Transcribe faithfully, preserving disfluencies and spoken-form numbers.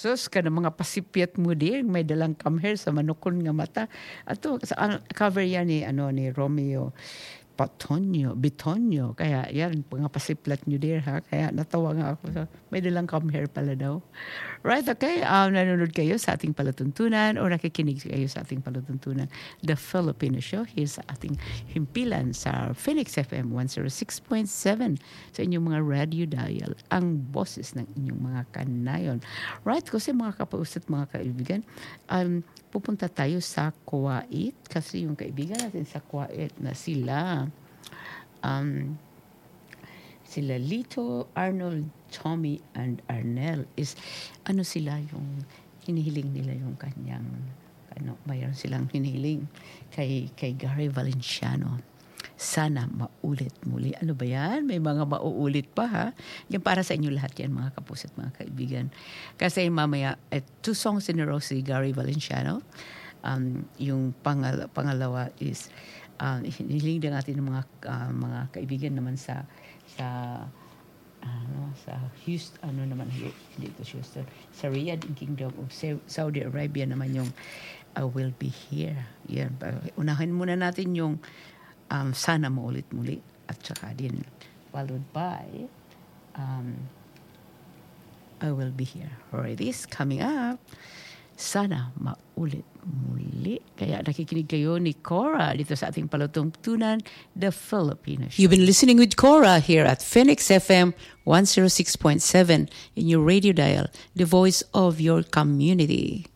sus ka na mga pasipyat mo din, may dalang come here sa manukon nga mata. Ato, sa ang cover yan ni, ano, ni Romeo Patonio, Bitonio. Kaya yan, mga pasiplat nyo dir ha. Kaya natawa nga ako. So, may dalang come here pala daw. Right, okay. Um, nanonood kayo sa ating palatuntunan o nakikinig kayo sa ating palatuntunan. The Filipino Show here sa ating himpilan sa Phoenix F M one oh six point seven sa inyong mga radio dial. Ang boses ng inyong mga kanayon. Right, kasi mga kapausat, mga kaibigan, um, pupunta tayo sa Kuwait kasi yung kaibigan natin sa Kuwait na sila um, sila Lito, Arnold, Tommy, and Arnel is ano sila yung hinihiling nila yung kanyang ano, mayroon silang hinihiling kay, kay Gary Valenciano. Sana maulit muli. Ano ba yan? May mga mauulit pa ha? Yan para sa inyo lahat yan, mga kapusit, mga kaibigan. Kasi mamaya, eh, two songs in a row si Gary Valenciano. Um, yung pangal- pangalawa is, um, hinihiling din natin ng mga, uh, mga kaibigan naman sa, sa, ano, sa Houston, ano naman, hindi ito Houston, sa Riyadh in Kingdom of Saudi Arabia naman yung I Will Be Here. Yan. Unahin muna natin yung Um, sana maulit muli at saka din followed by um, I Will Be Here. Alright, this coming up, sana maulit muli. Kaya nakikinig kayo ni Cora dito sa ating palatuntunan, The Filipino Show. You've been listening with Cora here at Phoenix F M one oh six point seven in your radio dial, the voice of your community.